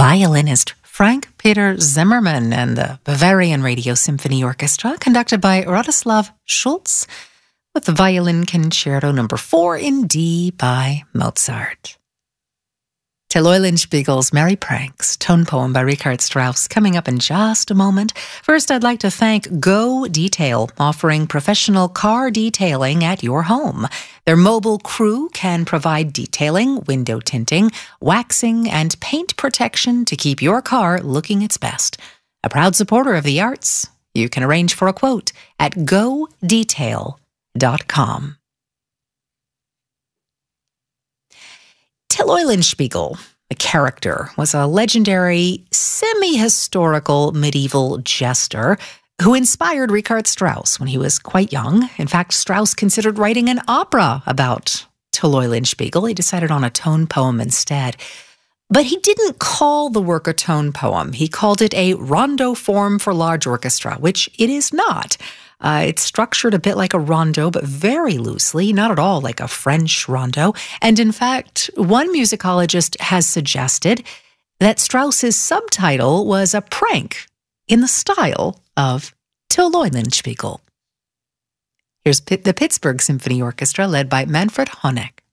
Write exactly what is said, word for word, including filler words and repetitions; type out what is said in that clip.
violinist Frank Peter Zimmermann and the Bavarian Radio Symphony Orchestra, conducted by Radoslav Schulz, with the Violin Concerto number four in D by Mozart. Till Eulenspiegel's Merry Pranks, tone poem by Richard Strauss, coming up in just a moment. First, I'd like to thank Go Detail, offering professional car detailing at your home. Their mobile crew can provide detailing, window tinting, waxing, and paint protection to keep your car looking its best. A proud supporter of the arts, you can arrange for a quote at go detail dot com. Till Eulenspiegel, the character, was a legendary, semi-historical medieval jester who inspired Richard Strauss when he was quite young. In fact, Strauss considered writing an opera about Till Eulenspiegel. He decided on a tone poem instead. But he didn't call the work a tone poem. He called it a rondo form for large orchestra, which it is not. Uh, it's structured a bit like a rondo, but very loosely, not at all like a French rondo. And in fact, one musicologist has suggested that Strauss's subtitle was a prank in the style of Till Eulenspiegel. Here's P- the Pittsburgh Symphony Orchestra, led by Manfred Honeck.